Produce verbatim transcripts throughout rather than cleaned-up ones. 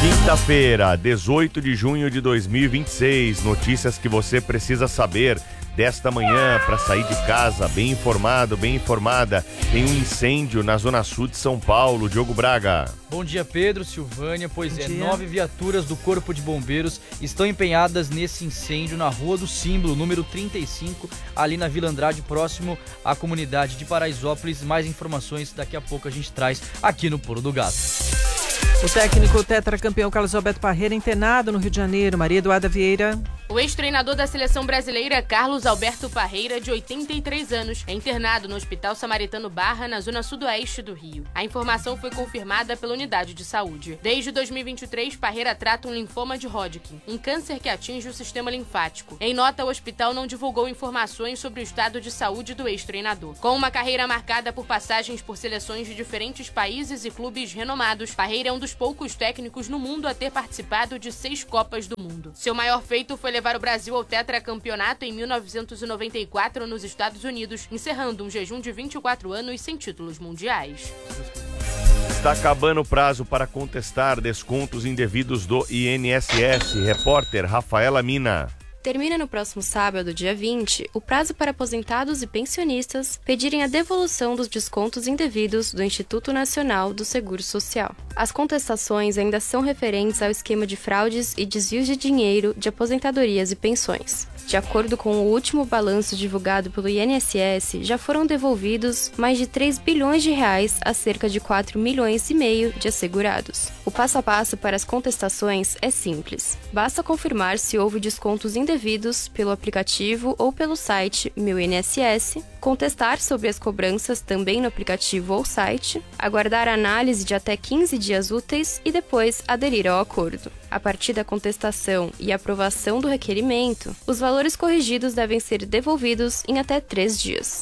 Quinta-feira, dezoito de junho de dois mil e vinte e seis. Notícias que você precisa saber desta manhã para sair de casa bem informado, bem informada. Tem um incêndio na zona sul de São Paulo. Diogo Braga. Bom dia, Pedro, Silvânia. Pois Bom é, dia. nove viaturas do Corpo de Bombeiros estão empenhadas nesse incêndio na Rua do Símbolo, número trinta e cinco, ali na Vila Andrade, próximo à comunidade de Paraisópolis. Mais informações daqui a pouco a gente traz aqui no Pulo do Gato. O técnico tetracampeão Carlos Alberto Parreira internado no Rio de Janeiro. Maria Eduarda Vieira. O ex-treinador da seleção brasileira, Carlos Alberto Parreira, de oitenta e três anos, é internado no Hospital Samaritano Barra, na zona sudoeste do Rio. A informação foi confirmada pela unidade de saúde. Desde dois mil e vinte e três, Parreira trata um linfoma de Hodgkin, um câncer que atinge o sistema linfático. Em nota, o hospital não divulgou informações sobre o estado de saúde do ex-treinador. Com uma carreira marcada por passagens por seleções de diferentes países e clubes renomados, Parreira é um dos poucos técnicos no mundo a ter participado de seis Copas do Mundo. Seu maior feito foi levar o Brasil ao tetracampeonato em mil novecentos e noventa e quatro nos Estados Unidos, encerrando um jejum de vinte e quatro anos sem títulos mundiais. Está acabando o prazo para contestar descontos indevidos do I N S S. Repórter Rafaela Mina. Termina no próximo sábado, dia vinte, o prazo para aposentados e pensionistas pedirem a devolução dos descontos indevidos do Instituto Nacional do Seguro Social. As contestações ainda são referentes ao esquema de fraudes e desvios de dinheiro de aposentadorias e pensões. De acordo com o último balanço divulgado pelo I N S S, já foram devolvidos mais de três bilhões de reais a cerca de quatro milhões e meio de assegurados. O passo a passo para as contestações é simples. Basta confirmar se houve descontos indevidos pelo aplicativo ou pelo site Meu I N S S, contestar sobre as cobranças também no aplicativo ou site, aguardar a análise de até quinze dias úteis e depois aderir ao acordo. A partir da contestação e aprovação do requerimento, os valores corrigidos devem ser devolvidos em até três dias.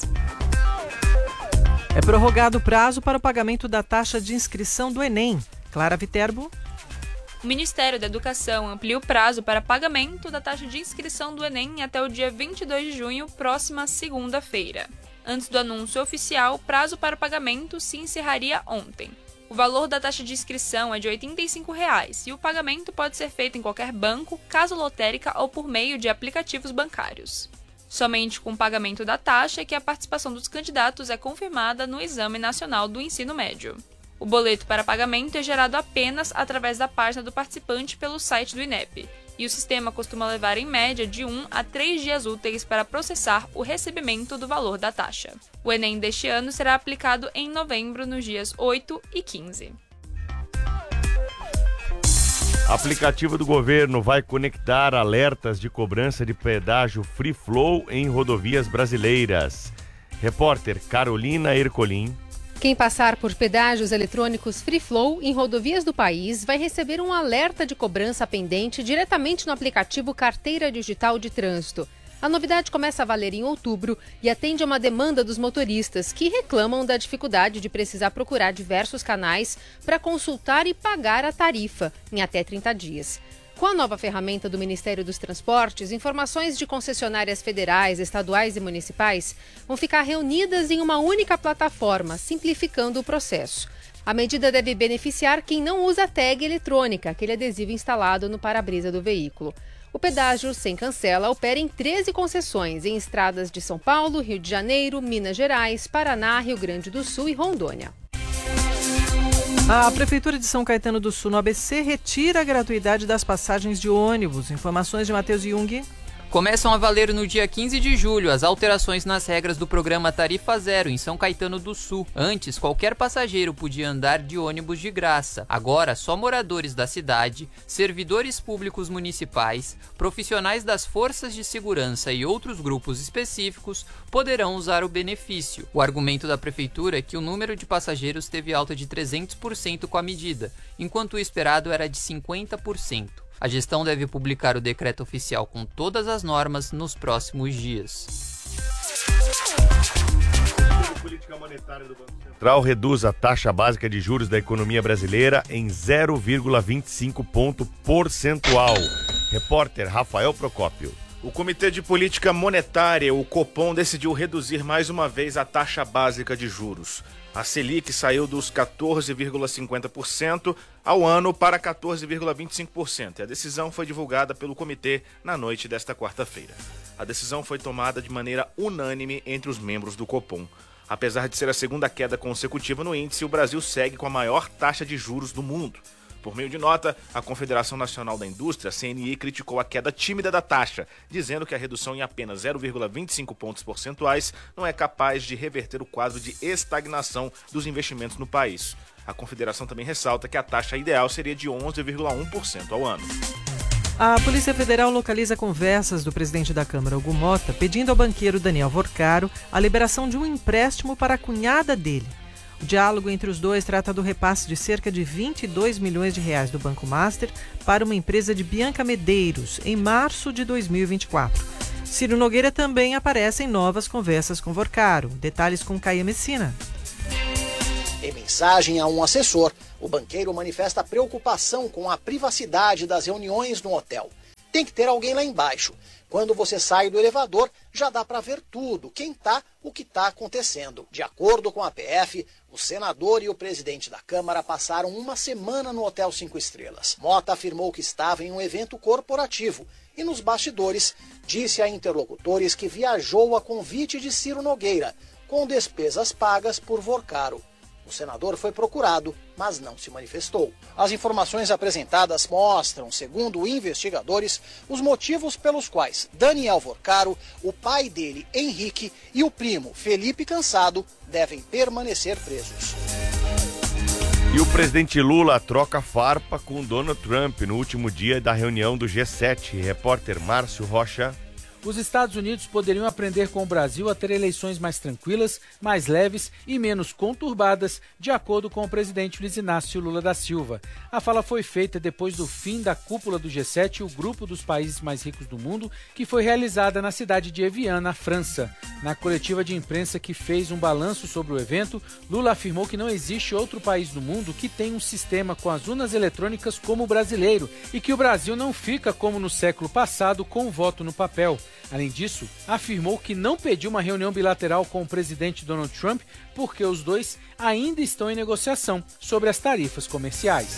É prorrogado o prazo para o pagamento da taxa de inscrição do Enem. Clara Viterbo. O Ministério da Educação amplia o prazo para pagamento da taxa de inscrição do Enem até o dia vinte e dois de junho, próxima segunda-feira. Antes do anúncio oficial, o prazo para o pagamento se encerraria ontem. O valor da taxa de inscrição é de oitenta e cinco reais e o pagamento pode ser feito em qualquer banco, casa lotérica ou por meio de aplicativos bancários. Somente com o pagamento da taxa é que a participação dos candidatos é confirmada no Exame Nacional do Ensino Médio. O boleto para pagamento é gerado apenas através da página do participante pelo site do INEP, e o sistema costuma levar em média de um a três dias úteis para processar o recebimento do valor da taxa. O Enem deste ano será aplicado em novembro nos dias oito e quinze. Aplicativo do governo vai conectar alertas de cobrança de pedágio Free Flow em rodovias brasileiras. Repórter Carolina Ercolim. Quem passar por pedágios eletrônicos Free Flow em rodovias do país vai receber um alerta de cobrança pendente diretamente no aplicativo Carteira Digital de Trânsito. A novidade começa a valer em outubro e atende a uma demanda dos motoristas que reclamam da dificuldade de precisar procurar diversos canais para consultar e pagar a tarifa em até trinta dias. Com a nova ferramenta do Ministério dos Transportes, informações de concessionárias federais, estaduais e municipais vão ficar reunidas em uma única plataforma, simplificando o processo. A medida deve beneficiar quem não usa a tag eletrônica, aquele adesivo instalado no para-brisa do veículo. O pedágio sem cancela opera em treze concessões em estradas de São Paulo, Rio de Janeiro, Minas Gerais, Paraná, Rio Grande do Sul e Rondônia. A Prefeitura de São Caetano do Sul, no A B C, retira a gratuidade das passagens de ônibus. Informações de Matheus Jung. Começam a valer no dia quinze de julho as alterações nas regras do programa Tarifa Zero em São Caetano do Sul. Antes, qualquer passageiro podia andar de ônibus de graça. Agora, só moradores da cidade, servidores públicos municipais, profissionais das forças de segurança e outros grupos específicos poderão usar o benefício. O argumento da Prefeitura é que o número de passageiros teve alta de trezentos por cento com a medida, enquanto o esperado era de cinquenta por cento. A gestão deve publicar o decreto oficial com todas as normas nos próximos dias. A política monetária do Banco Central reduz a taxa básica de juros da economia brasileira em zero vírgula vinte e cinco ponto percentual. Repórter Rafael Procópio. O Comitê de Política Monetária, o Copom, decidiu reduzir mais uma vez a taxa básica de juros. A Selic saiu dos quatorze vírgula cinquenta por cento ao ano para quatorze vírgula vinte e cinco por cento. E a decisão foi divulgada pelo comitê na noite desta quarta-feira. A decisão foi tomada de maneira unânime entre os membros do Copom. Apesar de ser a segunda queda consecutiva no índice, o Brasil segue com a maior taxa de juros do mundo. Por meio de nota, a Confederação Nacional da Indústria, C N I, criticou a queda tímida da taxa, dizendo que a redução em apenas zero vírgula vinte e cinco pontos percentuais não é capaz de reverter o quadro de estagnação dos investimentos no país. A Confederação também ressalta que a taxa ideal seria de onze vírgula um por cento ao ano. A Polícia Federal localiza conversas do presidente da Câmara, Hugo Mota, pedindo ao banqueiro Daniel Vorcaro a liberação de um empréstimo para a cunhada dele. O diálogo entre os dois trata do repasse de cerca de vinte e dois milhões de reais do Banco Master para uma empresa de Bianca Medeiros, em março de dois mil e vinte e quatro. Ciro Nogueira também aparece em novas conversas com Vorcaro. Detalhes com Caia Messina. Em mensagem a um assessor, o banqueiro manifesta preocupação com a privacidade das reuniões no hotel. Tem que ter alguém lá embaixo. Quando você sai do elevador, já dá para ver tudo, quem tá, o que está acontecendo. De acordo com a P F, o senador e o presidente da Câmara passaram uma semana no Hotel Cinco Estrelas. Mota afirmou que estava em um evento corporativo e, nos bastidores, disse a interlocutores que viajou a convite de Ciro Nogueira, com despesas pagas por Vorcaro. O senador foi procurado, mas não se manifestou. As informações apresentadas mostram, segundo investigadores, os motivos pelos quais Daniel Vorcaro, o pai dele, Henrique, e o primo, Felipe Cansado, devem permanecer presos. E o presidente Lula troca farpa com Donald Trump no último dia da reunião do G sete. Repórter Márcio Rocha. Os Estados Unidos poderiam aprender com o Brasil a ter eleições mais tranquilas, mais leves e menos conturbadas, de acordo com o presidente Luiz Inácio Lula da Silva. A fala foi feita depois do fim da cúpula do G sete, o grupo dos países mais ricos do mundo, que foi realizada na cidade de Evian, na França. Na coletiva de imprensa que fez um balanço sobre o evento, Lula afirmou que não existe outro país no mundo que tenha um sistema com as urnas eletrônicas como o brasileiro e que o Brasil não fica como no século passado com o voto no papel. Além disso, afirmou que não pediu uma reunião bilateral com o presidente Donald Trump porque os dois ainda estão em negociação sobre as tarifas comerciais.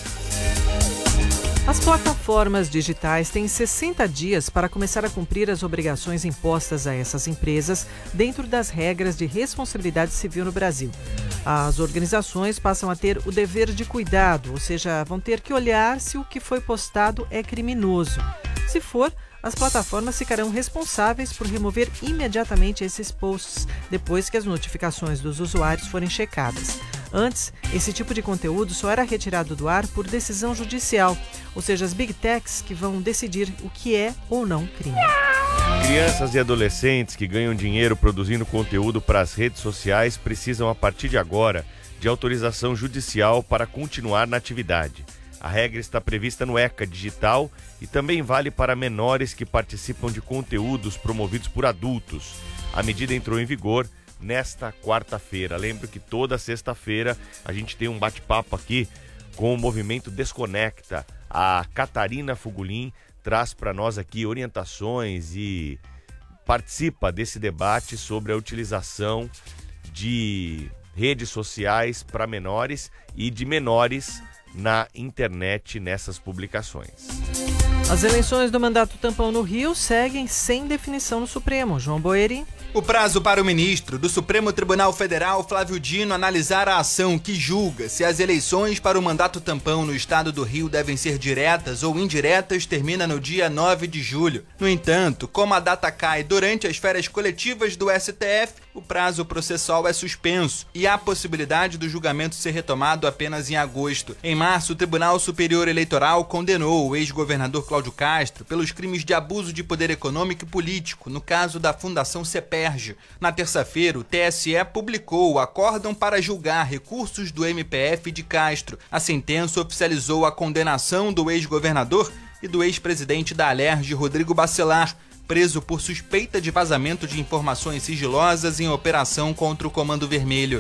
As plataformas digitais têm sessenta dias para começar a cumprir as obrigações impostas a essas empresas dentro das regras de responsabilidade civil no Brasil. As organizações passam a ter o dever de cuidado, ou seja, vão ter que olhar se o que foi postado é criminoso. Se for, as plataformas ficarão responsáveis por remover imediatamente esses posts, depois que as notificações dos usuários forem checadas. Antes, esse tipo de conteúdo só era retirado do ar por decisão judicial, ou seja, as Big Techs que vão decidir o que é ou não crime. Crianças e adolescentes que ganham dinheiro produzindo conteúdo para as redes sociais precisam, a partir de agora, de autorização judicial para continuar na atividade. A regra está prevista no ECA Digital e também vale para menores que participam de conteúdos promovidos por adultos. A medida entrou em vigor nesta quarta-feira. Lembro que toda sexta-feira a gente tem um bate-papo aqui com o movimento Desconecta. A Catarina Fugulin traz para nós aqui orientações e participa desse debate sobre a utilização de redes sociais para menores e de menores na internet nessas publicações. As eleições do mandato tampão no Rio seguem sem definição no Supremo. João Boeri. O prazo para o ministro do Supremo Tribunal Federal, Flávio Dino, analisar a ação que julga se as eleições para o mandato tampão no estado do Rio devem ser diretas ou indiretas termina no dia nove de julho. No entanto, como a data cai durante as férias coletivas do S T F, o prazo processual é suspenso e há possibilidade do julgamento ser retomado apenas em agosto. Em março, o Tribunal Superior Eleitoral condenou o ex-governador Cláudio Castro pelos crimes de abuso de poder econômico e político, no caso da Fundação CEPERJ. Na terça-feira, o T S E publicou o acórdão para julgar recursos do M P F de Castro. A sentença oficializou a condenação do ex-governador e do ex-presidente da Alerj, Rodrigo Bacelar, preso por suspeita de vazamento de informações sigilosas em operação contra o Comando Vermelho.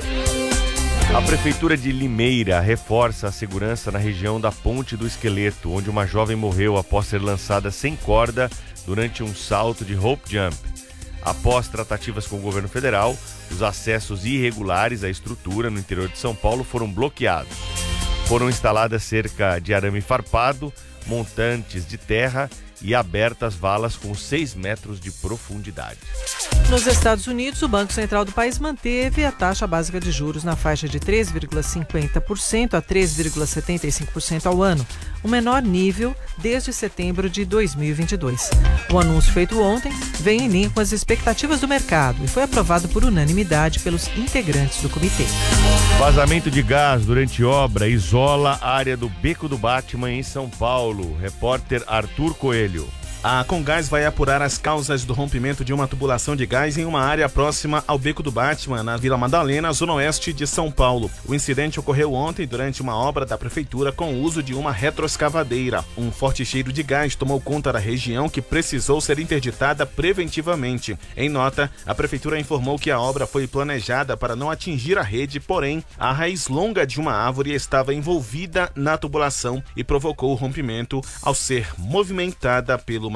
A Prefeitura de Limeira reforça a segurança na região da Ponte do Esqueleto, onde uma jovem morreu após ser lançada sem corda durante um salto de rope jump. Após tratativas com o governo federal, os acessos irregulares à estrutura no interior de São Paulo foram bloqueados. Foram instaladas cerca de arame farpado, montantes de terra e abertas valas com seis metros de profundidade. Nos Estados Unidos, o Banco Central do país manteve a taxa básica de juros na faixa de três vírgula cinquenta por cento a três vírgula setenta e cinco por cento ao ano, o menor nível desde setembro de dois mil e vinte e dois. O anúncio feito ontem vem em linha com as expectativas do mercado e foi aprovado por unanimidade pelos integrantes do comitê. Vazamento de gás durante obra isola a área do Beco do Batman em São Paulo. Repórter Arthur Coelho. A Comgás vai apurar as causas do rompimento de uma tubulação de gás em uma área próxima ao Beco do Batman, na Vila Madalena, zona oeste de São Paulo. O incidente ocorreu ontem durante uma obra da prefeitura com o uso de uma retroescavadeira. Um forte cheiro de gás tomou conta da região, que precisou ser interditada preventivamente. Em nota, a prefeitura informou que a obra foi planejada para não atingir a rede, porém, a raiz longa de uma árvore estava envolvida na tubulação e provocou o rompimento ao ser movimentada pelo